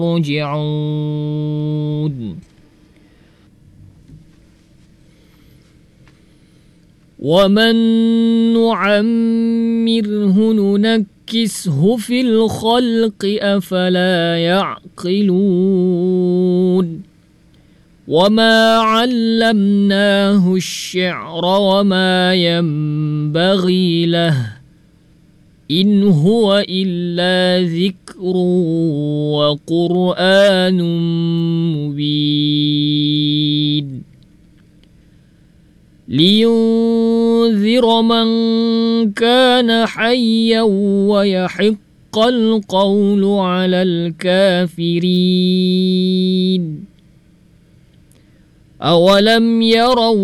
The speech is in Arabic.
يرجعون ومن نعمره ننكسه في الخلق أفلا يعقلون وما علمناه الشعر وما ينبغي له إن هو إلا ذكر وقرآن مبين لينذر من كان حيا ويحق القول على الكافرين أولم يروا